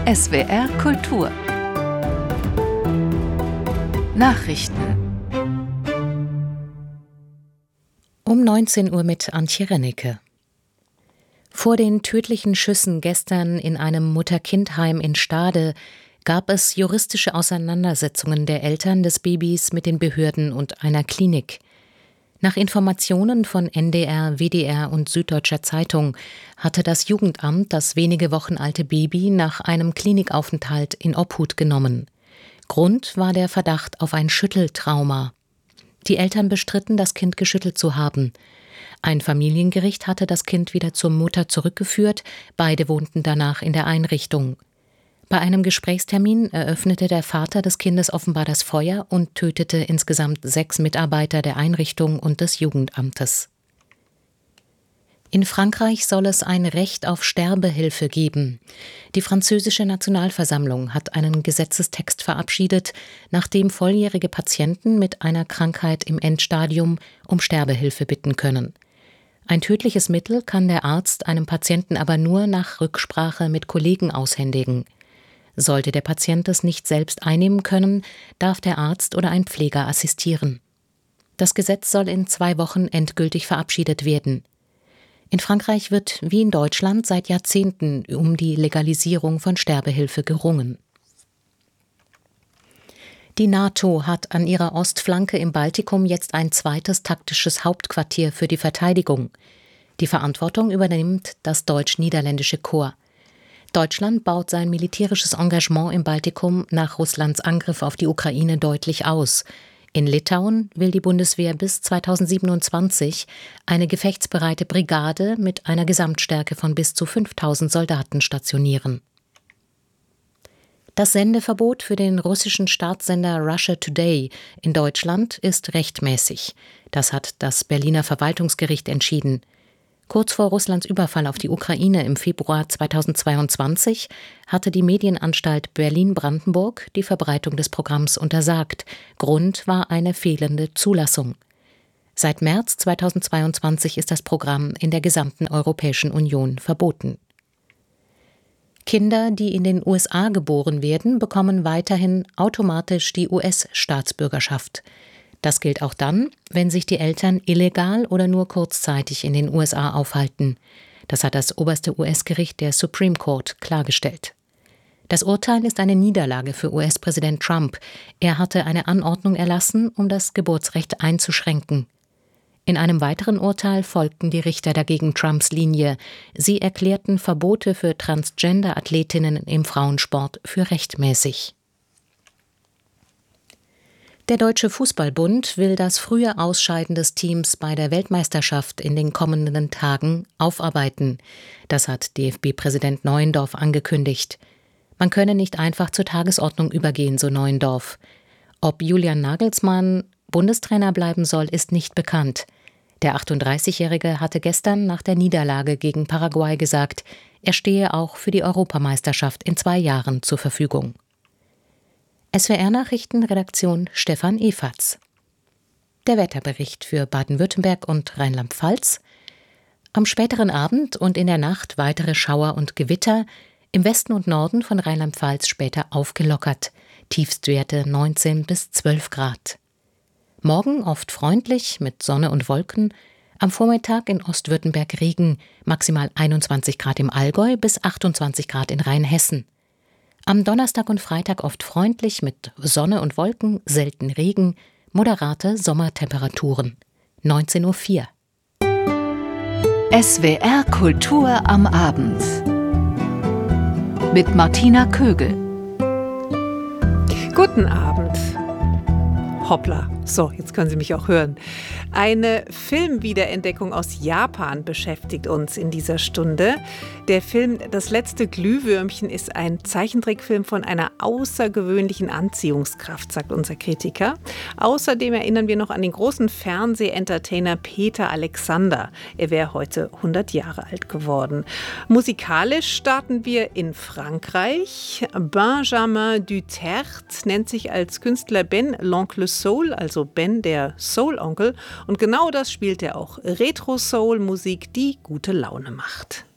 SWR Kultur Nachrichten Um 19 Uhr mit Antje Rennecke. Vor den tödlichen Schüssen gestern in einem Mutter-Kind-Heim in Stade gab es juristische Auseinandersetzungen der Eltern des Babys mit den Behörden und einer Klinik. Nach Informationen von NDR, WDR und Süddeutscher Zeitung hatte das Jugendamt das wenige Wochen alte Baby nach einem Klinikaufenthalt in Obhut genommen. Grund war der Verdacht auf ein Schütteltrauma. Die Eltern bestritten, das Kind geschüttelt zu haben. Ein Familiengericht hatte das Kind wieder zur Mutter zurückgeführt, beide wohnten danach in der Einrichtung. Bei einem Gesprächstermin eröffnete der Vater des Kindes offenbar das Feuer und tötete insgesamt 6 Mitarbeiter der Einrichtung und des Jugendamtes. In Frankreich soll es ein Recht auf Sterbehilfe geben. Die französische Nationalversammlung hat einen Gesetzestext verabschiedet, nachdem volljährige Patienten mit einer Krankheit im Endstadium um Sterbehilfe bitten können. Ein tödliches Mittel kann der Arzt einem Patienten aber nur nach Rücksprache mit Kollegen aushändigen. Sollte der Patient es nicht selbst einnehmen können, darf der Arzt oder ein Pfleger assistieren. Das Gesetz soll in 2 Wochen endgültig verabschiedet werden. In Frankreich wird wie in Deutschland seit Jahrzehnten um die Legalisierung von Sterbehilfe gerungen. Die NATO hat an ihrer Ostflanke im Baltikum jetzt ein zweites taktisches Hauptquartier für die Verteidigung. Die Verantwortung übernimmt das deutsch-niederländische Korps. Deutschland baut sein militärisches Engagement im Baltikum nach Russlands Angriff auf die Ukraine deutlich aus. In Litauen will die Bundeswehr bis 2027 eine gefechtsbereite Brigade mit einer Gesamtstärke von bis zu 5.000 Soldaten stationieren. Das Sendeverbot für den russischen Staatssender Russia Today in Deutschland ist rechtmäßig. Das hat das Berliner Verwaltungsgericht entschieden. Kurz vor Russlands Überfall auf die Ukraine im Februar 2022 hatte die Medienanstalt Berlin-Brandenburg die Verbreitung des Programms untersagt. Grund war eine fehlende Zulassung. Seit März 2022 ist das Programm in der gesamten Europäischen Union verboten. Kinder, die in den USA geboren werden, bekommen weiterhin automatisch die US-Staatsbürgerschaft. Das gilt auch dann, wenn sich die Eltern illegal oder nur kurzzeitig in den USA aufhalten. Das hat das oberste US-Gericht, der Supreme Court, klargestellt. Das Urteil ist eine Niederlage für US-Präsident Trump. Er hatte eine Anordnung erlassen, um das Geburtsrecht einzuschränken. In einem weiteren Urteil folgten die Richter dagegen Trumps Linie. Sie erklärten Verbote für Transgender-Athletinnen im Frauensport für rechtmäßig. Der Deutsche Fußballbund will das frühe Ausscheiden des Teams bei der Weltmeisterschaft in den kommenden Tagen aufarbeiten. Das hat DFB-Präsident Neuendorf angekündigt. Man könne nicht einfach zur Tagesordnung übergehen, so Neuendorf. Ob Julian Nagelsmann Bundestrainer bleiben soll, ist nicht bekannt. Der 38-Jährige hatte gestern nach der Niederlage gegen Paraguay gesagt, er stehe auch für die Europameisterschaft in 2 Jahren zur Verfügung. SWR-Nachrichtenredaktion Stefan Efatz. Der Wetterbericht für Baden-Württemberg und Rheinland-Pfalz. Am späteren Abend und in der Nacht weitere Schauer und Gewitter, im Westen und Norden von Rheinland-Pfalz später aufgelockert. Tiefstwerte 19 bis 12 Grad. Morgen oft freundlich mit Sonne und Wolken. Am Vormittag in Ostwürttemberg Regen, maximal 21 Grad im Allgäu bis 28 Grad in Rheinhessen. Am Donnerstag und Freitag oft freundlich mit Sonne und Wolken, selten Regen, moderate Sommertemperaturen. 19:04 Uhr. SWR Kultur am Abend mit Martina Kögel. Guten Abend. Hoppla, so, jetzt können Sie mich auch hören. Eine Filmwiederentdeckung aus Japan beschäftigt uns in dieser Stunde. Der Film Das letzte Glühwürmchen ist ein Zeichentrickfilm von einer außergewöhnlichen Anziehungskraft, sagt unser Kritiker. Außerdem erinnern wir noch an den großen Fernseh-Entertainer Peter Alexander. Er wäre heute 100 Jahre alt geworden. Musikalisch starten wir in Frankreich. Benjamin Duterte nennt sich als Künstler Ben l'Oncle Soul, also Ben der Soul-Onkel. Und genau das spielt er auch. Retro-Soul-Musik, die gute Laune macht.